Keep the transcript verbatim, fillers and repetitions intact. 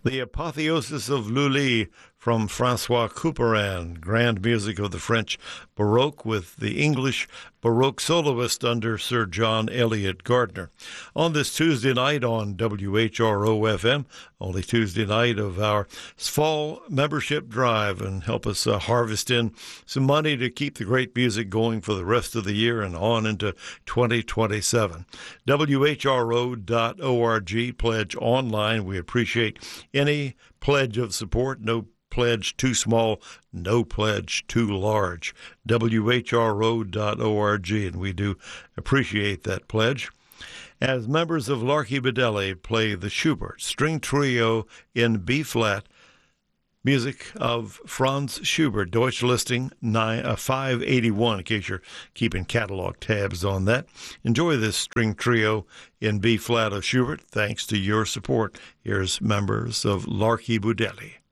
The Apotheosis of Lully from Francois Couperin, grand music of the French Baroque with the English Baroque soloist under Sir John Eliot Gardner. On this Tuesday night on W H R O F M, only Tuesday night of our fall membership drive, and help us uh, harvest in some money to keep the great music going for the rest of the year and on into twenty twenty-seven. W H R O dot org, pledge online. We appreciate any pledge of support. No pledge too small, no pledge too large. W H R O dot org, and we do appreciate that pledge. As members of Larky Bedelli play the Schubert String Trio in B-flat, music of Franz Schubert, Deutsche Listing nine, uh, five eighty-one, in case you're keeping catalog tabs on that. Enjoy this string trio in B-flat of Schubert, thanks to your support. Here's members of Larky Bedelli.